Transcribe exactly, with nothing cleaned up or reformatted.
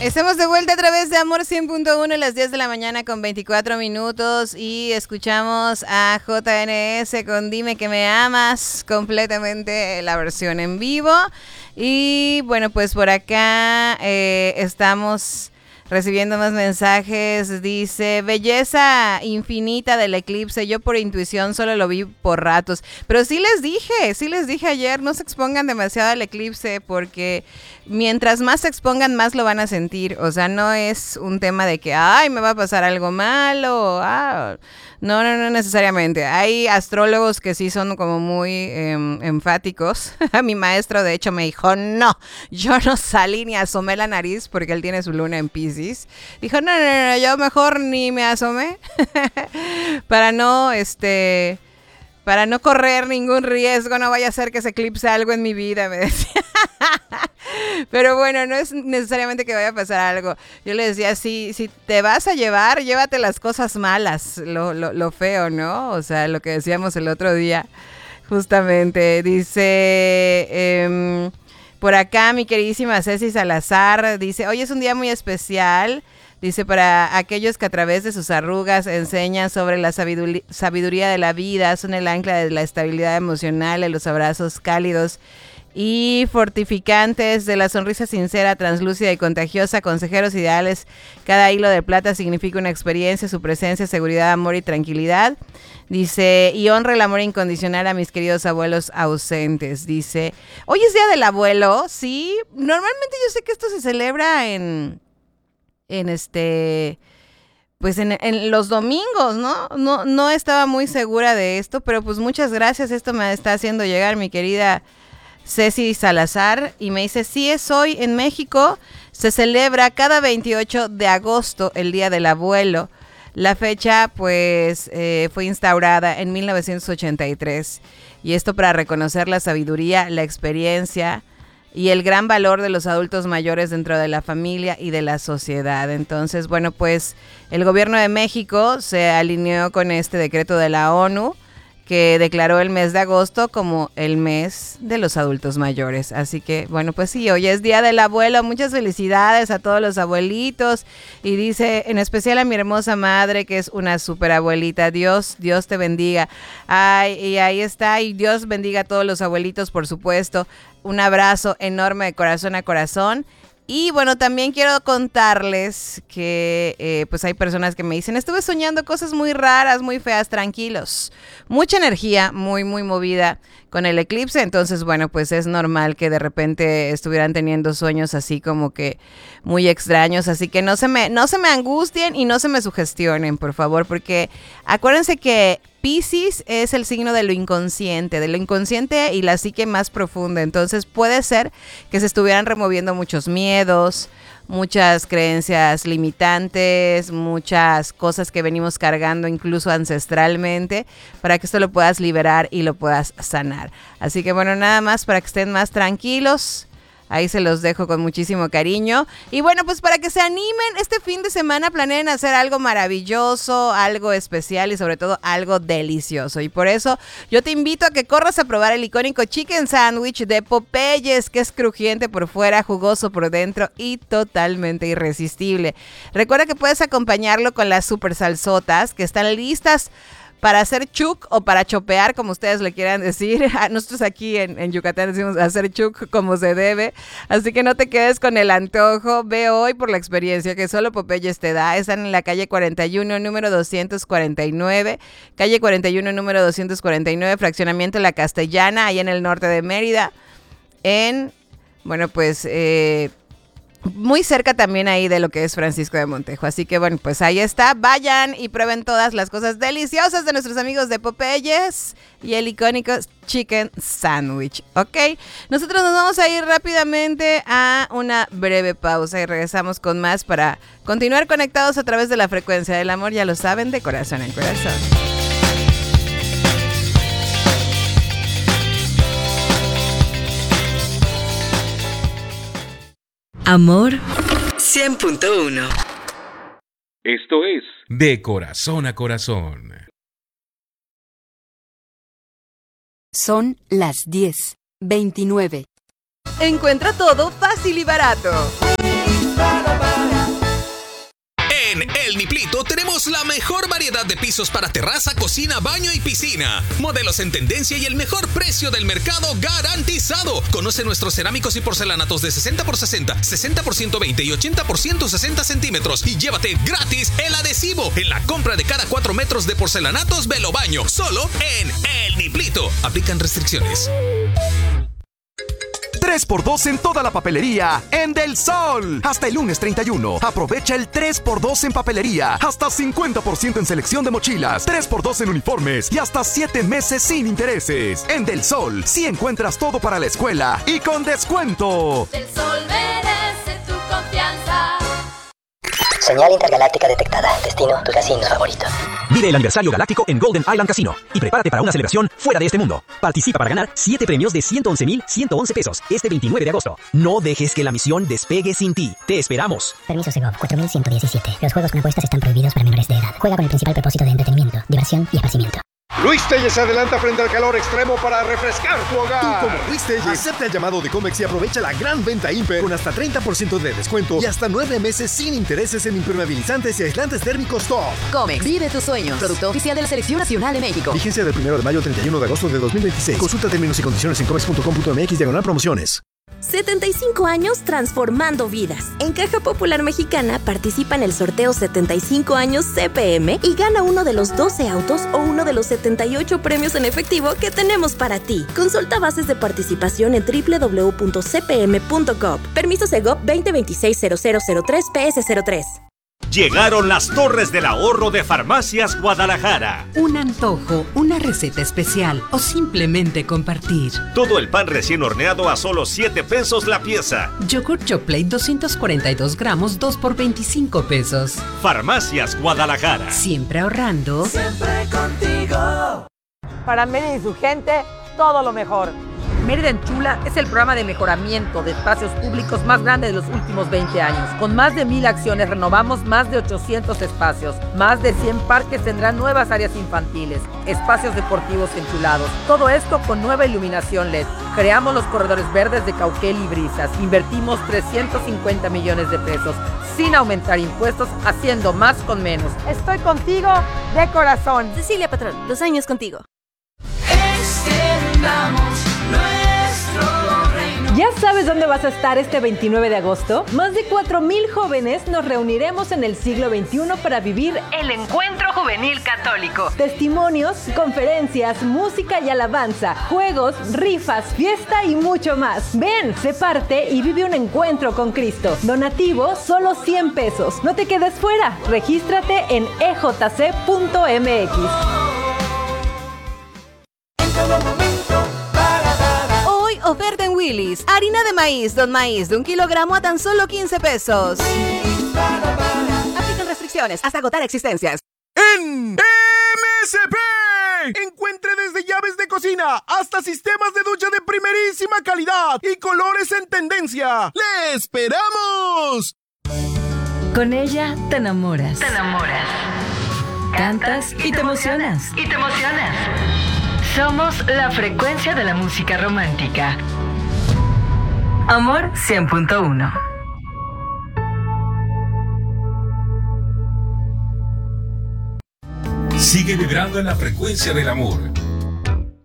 Estamos de vuelta a través de Amor cien punto uno a las diez de la mañana con veinticuatro minutos y escuchamos a J N S con Dime que me amas, completamente la versión en vivo. Y bueno, pues por acá eh, estamos recibiendo más mensajes. Dice, belleza infinita del eclipse, yo por intuición solo lo vi por ratos, pero sí les dije, sí les dije ayer, no se expongan demasiado al eclipse porque mientras más se expongan más lo van a sentir, o sea, no es un tema de que, ay, me va a pasar algo malo, ah, no, no, no necesariamente. Hay astrólogos que sí son como muy eh, enfáticos. Mi maestro de hecho me dijo, no, yo no salí ni asomé la nariz porque él tiene su luna en Piscis. Dijo, no, no, no, yo mejor ni me asomé para no, este, para no correr ningún riesgo, no vaya a ser que se eclipse algo en mi vida, me decía. Pero bueno, no es necesariamente que vaya a pasar algo. Yo le decía, si, si te vas a llevar, llévate las cosas malas, lo, lo, lo feo, ¿no? O sea, lo que decíamos el otro día, justamente. Dice, eh, por acá mi queridísima Ceci Salazar, dice, hoy es un día muy especial. Dice, para aquellos que a través de sus arrugas enseñan sobre la sabiduría, sabiduría de la vida, son el ancla de la estabilidad emocional, de los abrazos cálidos y fortificantes de la sonrisa sincera, translúcida y contagiosa, consejeros ideales. Cada hilo de plata significa una experiencia, su presencia, seguridad, amor y tranquilidad. Dice, y honra el amor incondicional a mis queridos abuelos ausentes. Dice, hoy es día del abuelo, ¿sí? Normalmente yo sé que esto se celebra en, en este... pues en, en los domingos, ¿no? ¿no? No estaba muy segura de esto, pero pues muchas gracias. Esto me está haciendo llegar mi querida Ceci Salazar y me dice, sí es hoy en México, se celebra cada veintiocho de agosto el Día del Abuelo. La fecha pues eh, fue instaurada en mil novecientos ochenta y tres y esto para reconocer la sabiduría, la experiencia y el gran valor de los adultos mayores dentro de la familia y de la sociedad. Entonces, bueno, pues el gobierno de México se alineó con este decreto de la ONU que declaró el mes de agosto como el mes de los adultos mayores. Así que, bueno, pues sí, hoy es Día del Abuelo. Muchas felicidades a todos los abuelitos. Y dice, en especial a mi hermosa madre, que es una super abuelita. Dios, Dios te bendiga. Ay, y ahí está. Y Dios bendiga a todos los abuelitos, por supuesto. Un abrazo enorme de corazón a corazón. Y bueno, también quiero contarles que eh, pues hay personas que me dicen, estuve soñando cosas muy raras, muy feas, tranquilos. Mucha energía, muy, muy movida con el eclipse. Entonces, bueno, pues es normal que de repente estuvieran teniendo sueños así como que muy extraños. Así que no se me, no se me angustien y no se me sugestionen, por favor, porque acuérdense que Piscis es el signo de lo inconsciente, de lo inconsciente y la psique más profunda. Entonces puede ser que se estuvieran removiendo muchos miedos, muchas creencias limitantes, muchas cosas que venimos cargando incluso ancestralmente, para que esto lo puedas liberar y lo puedas sanar. Así que bueno, nada más para que estén más tranquilos. Ahí se los dejo con muchísimo cariño. Y bueno, pues para que se animen, este fin de semana planeen hacer algo maravilloso, algo especial y sobre todo algo delicioso. Y por eso yo te invito a que corras a probar el icónico Chicken Sandwich de Popeyes, que es crujiente por fuera, jugoso por dentro y totalmente irresistible. Recuerda que puedes acompañarlo con las super salsotas que están listas para hacer chuc o para chopear, como ustedes le quieran decir. Nosotros aquí en, en Yucatán decimos hacer chuc como se debe. Así que no te quedes con el antojo. Ve hoy por la experiencia que solo Popeyes te da. Están en la calle cuarenta y uno, número doscientos cuarenta y nueve. Calle cuarenta y uno, número doscientos cuarenta y nueve. Fraccionamiento La Castellana, ahí en el norte de Mérida. En, bueno, pues... Eh, muy cerca también ahí de lo que es Francisco de Montejo. Así que bueno, pues ahí está. Vayan y prueben todas las cosas deliciosas de nuestros amigos de Popeyes y el icónico Chicken Sandwich, ¿ok? Nosotros nos vamos a ir rápidamente a una breve pausa y regresamos con más para continuar conectados a través de la frecuencia del amor. Ya lo saben, de corazón en corazón. Amor cien punto uno. Esto es De Corazón a Corazón. Son las diez veintinueve. Encuentra todo fácil y barato. En El Niplito tenemos la mejor variedad de pisos para terraza, cocina, baño y piscina. Modelos en tendencia y el mejor precio del mercado garantizado. Conoce nuestros cerámicos y porcelanatos de sesenta por sesenta, sesenta por ciento veinte y ochenta por ciento sesenta centímetros. Y llévate gratis el adhesivo en la compra de cada cuatro metros de porcelanatos Velo Baño. Solo en El Niplito. Aplican restricciones. tres por dos en toda la papelería en Del Sol. Hasta el lunes treinta y uno. Aprovecha el tres por dos en papelería. Hasta cincuenta por ciento en selección de mochilas. tres por dos en uniformes. Y hasta siete meses sin intereses. En Del Sol, sí encuentras todo para la escuela. Y con descuento. Del Sol merece tu confianza. Señal intergaláctica detectada. Destino, tu casino favorito. Vive el aniversario galáctico en Golden Island Casino y prepárate para una celebración fuera de este mundo. Participa para ganar siete premios de ciento once mil ciento once pesos este veintinueve de agosto. No dejes que la misión despegue sin ti. Te esperamos. Permiso Segov cuatro mil ciento diecisiete. Los juegos con apuestas están prohibidos para menores de edad. Juega con el principal propósito de entretenimiento, diversión y esparcimiento. Luis Telles se adelanta frente al calor extremo para refrescar tu hogar. Tú, como Luis Telles, acepta el llamado de Comex y aprovecha la gran venta Imper con hasta treinta por ciento de descuento y hasta nueve meses sin intereses en impermeabilizantes y aislantes térmicos top. Comex, vive tus sueños. Producto oficial de la Selección Nacional de México. Vigencia del primero de mayo al treinta y uno de agosto de dos mil veintiséis. Consulta términos y condiciones en comex punto com punto mx diagonal promociones. setenta y cinco años transformando vidas. En Caja Popular Mexicana participa en el sorteo setenta y cinco años C P M y gana uno de los doce autos o uno de los setenta y ocho premios en efectivo que tenemos para ti. Consulta bases de participación en doble u doble u doble u punto c p m punto gov. Permiso Segov veinte veintiséis cero cero cero tres P S cero tres. Llegaron las Torres del Ahorro de Farmacias Guadalajara. Un antojo, una receta especial o simplemente compartir. Todo el pan recién horneado a solo siete pesos la pieza. Yogur Yoplait doscientos cuarenta y dos gramos, dos por veinticinco pesos. Farmacias Guadalajara. Siempre ahorrando. Siempre contigo. Para Mérida y su gente, todo lo mejor. Mérida en Chula es el programa de mejoramiento de espacios públicos más grande de los últimos veinte años. Con más de mil acciones renovamos más de ochocientos espacios. Más de cien parques tendrán nuevas áreas infantiles, espacios deportivos enchulados. Todo esto con nueva iluminación L E D. Creamos los corredores verdes de Cauquel y Brisas. Invertimos trescientos cincuenta millones de pesos sin aumentar impuestos, haciendo más con menos. Estoy contigo de corazón. Cecilia Patrón, dos años contigo. Extendamos nuestro reino. ¿Ya sabes dónde vas a estar este veintinueve de agosto? Más de cuatro mil jóvenes nos reuniremos en el siglo veintiuno para vivir el Encuentro Juvenil Católico. Testimonios, conferencias, música y alabanza, juegos, rifas, fiesta y mucho más. Ven, sé parte y vive un encuentro con Cristo. Donativo, solo cien pesos. No te quedes fuera. Regístrate en e j c punto m x. Hoy oferta en Willy's. Harina de maíz, Don Maíz de un kilogramo a tan solo quince pesos. Aplican restricciones hasta agotar existencias. En M S P encuentre desde llaves de cocina hasta sistemas de ducha de primerísima calidad y colores en tendencia. ¡Le esperamos! Con ella te enamoras. Te enamoras. Cantas y te emocionas. Y te emocionas. Somos la frecuencia de la música romántica. Amor cien punto uno. Sigue vibrando en la frecuencia del amor.